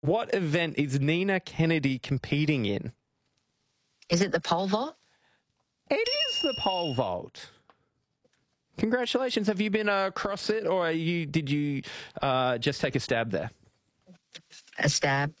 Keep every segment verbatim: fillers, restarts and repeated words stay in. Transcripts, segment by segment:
What event is Nina Kennedy competing in? Is it the pole vault? It is the pole vault. Congratulations. Have you been across it, or are you, did you uh, just take a stab there? A stab.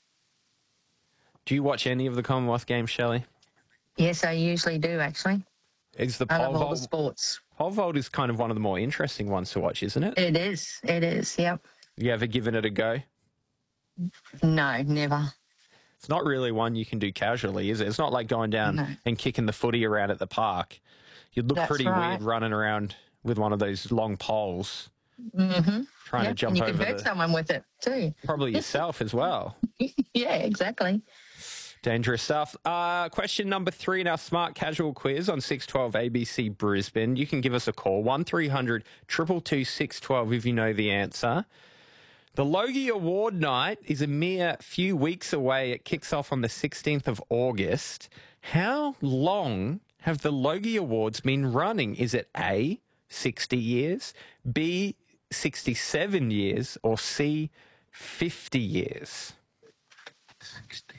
Do you watch any of the Commonwealth Games, Shelley? Yes, I usually do, actually. Is the I pole love all the vault? sports. Pole vault is kind of one of the more interesting ones to watch, isn't it? It is. It is, yep. You ever given it a go? No, never. It's not really one you can do casually, is it? It's not like going down No. and kicking the footy around at the park. You'd look That's pretty right. weird running around with one of those long poles, Mm-hmm. trying to Yep. jump and you over can hurt the... someone with it, too. Probably yourself as well. Yeah, exactly. Dangerous stuff. Uh, question number three in our Smart Casual quiz on six twelve A B C Brisbane. You can give us a call, one three hundred two two two six one two if you know the answer. The Logie Award night is a mere few weeks away. It kicks off on the sixteenth of August. How long have the Logie Awards been running? Is it A, sixty years, B, sixty-seven years, or C, fifty years? sixty.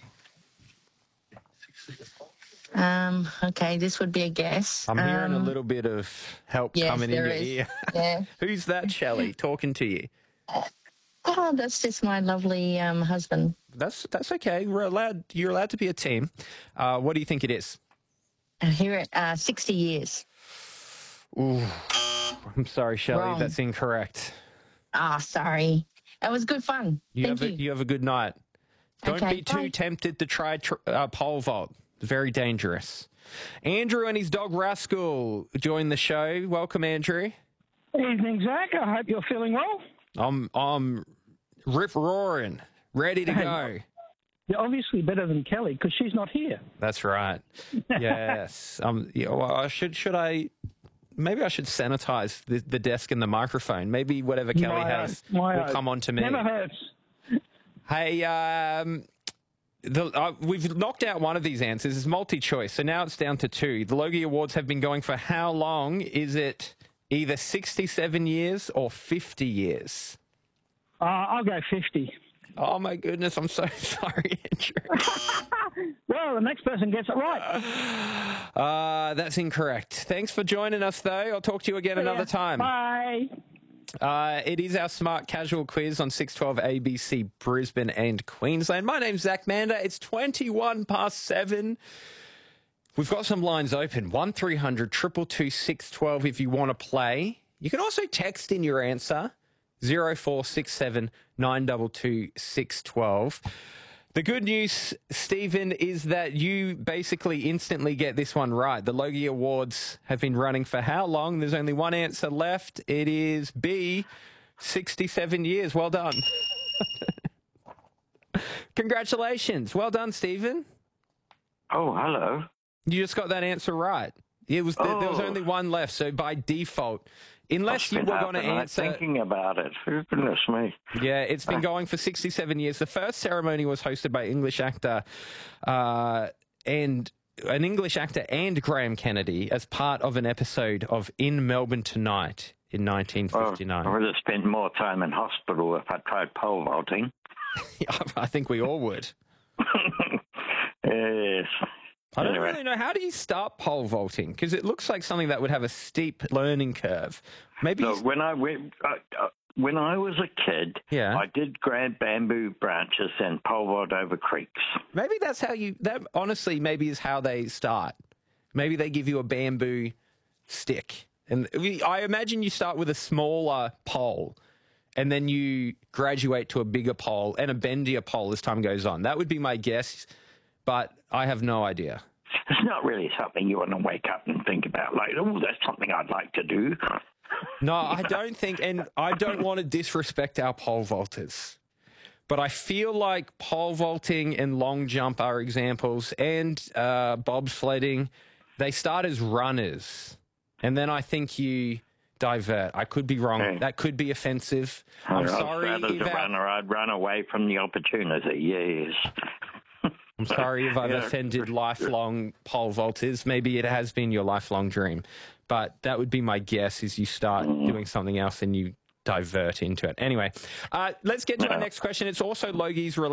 Um, okay, this would be a guess. I'm hearing um, a little bit of help yes, coming in there your is. ear. Yeah. Who's that, Shelley, talking to you? Oh, that's just my lovely um, husband. That's that's okay. We're allowed. You're allowed to be a team. Uh, what do you think it is? I hear it, uh, sixty years. Ooh, I'm sorry, Shelley. Wrong. That's incorrect. Ah, sorry. That was good fun. You Thank have you. A, you have a good night. Don't Okay, be too bye. tempted to try tr- uh, pole vault. It's very dangerous. Andrew and his dog Rascal join the show. Welcome, Andrew. Evening, Zach. I hope you're feeling well. I'm I'm rip roaring, ready to go. You're obviously better than Kelly because she's not here. That's right. Yes. Um. Yeah, well, I should should I. Maybe I should sanitize the, the desk and the microphone. Maybe whatever Kelly My has own, my will own. come on to me. Never hurts. Hey, um, the, uh, we've knocked out one of these answers. It's multi-choice, so now it's down to two. The Logie Awards have been going for how long? Is it either sixty-seven years or fifty years? Uh, I'll go fifty. Oh, my goodness. I'm so sorry, Andrew. Well, the next person gets it right. Uh, that's incorrect. Thanks for joining us, though. I'll talk to you again another time. Bye. Uh, it is our Smart Casual quiz on six twelve A B C Brisbane and Queensland. My name's Zach Mander. It's twenty-one past seven. We've got some lines open. one three hundred two two two six one two if you want to play. You can also text in your answer, zero four six seven nine two two six one two. The good news, Stephen, is that you basically instantly get this one right. The Logie Awards have been running for how long? There's only one answer left. It is B, sixty-seven years. Well done. Congratulations. Well done, Stephen. Oh, hello. You just got that answer right. It was there, there was Oh. only one left, so by default, unless you I've were been going to up at night answer... thinking about it. Goodness me. Yeah, it's been going for sixty-seven years. The first ceremony was hosted by English actor uh, and an English actor and Graham Kennedy as part of an episode of In Melbourne Tonight in nineteen fifty-nine. Oh, I would have spent more time in hospital if I tried pole vaulting. I think we all would. Yes. I don't Anyway. really know. How do you start pole vaulting? Because it looks like something that would have a steep learning curve. Maybe. So you- when I went, uh, uh, when I was a kid, Yeah. I did grab bamboo branches and pole vault over creeks. Maybe that's how you. That honestly, maybe is how they start. Maybe they give you a bamboo stick, and we, I imagine you start with a smaller pole, and then you graduate to a bigger pole and a bendier pole as time goes on. That would be my guess, but I have no idea. It's not really something you want to wake up and think about, like, oh, that's something I'd like to do. No, I don't think, and I don't want to disrespect our pole vaulters, but I feel like pole vaulting and long jump are examples, and uh, bobsledding, they start as runners, and then I think you divert. I could be wrong. Hey. That could be offensive. I'm I'd sorry. start as if a our- runner, I'd run away from the opportunity, yes. I'm sorry if I've Yeah. offended lifelong pole vaulters. Maybe it has been your lifelong dream, but that would be my guess is you start doing something else and you divert into it. Anyway, uh, let's get to our Yeah. next question. It's also Logie's related.